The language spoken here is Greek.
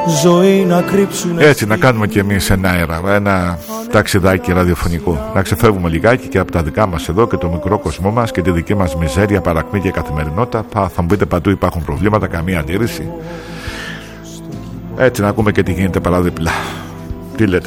ζωή να κρύψουν. Έτσι να κάνουμε κι εμείς ένα ταξιδάκι ραδιοφωνικό. Να ξεφεύγουμε λιγάκι και από τα δικά μας εδώ και το μικρό κοσμό μας και τη δική μας μιζέρια, παρακμή και καθημερινότητα. Θα μου πείτε παντού υπάρχουν προβλήματα, καμία αντίρρηση. Έτσι να ακούμε και τι γίνεται παραδίπλα. Τι λέτε?